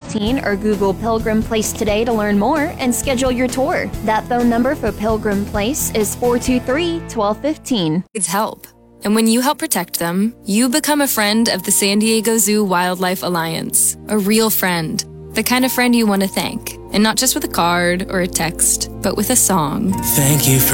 1215 or Google Pilgrim Place today to learn more and schedule your tour. That phone number for Pilgrim Place is 423-1215. It's help. And when you help protect them, you become a friend of the San Diego Zoo Wildlife Alliance. A real friend. The kind of friend you want to thank. And not just with a card or a text, but with a song. Thank you for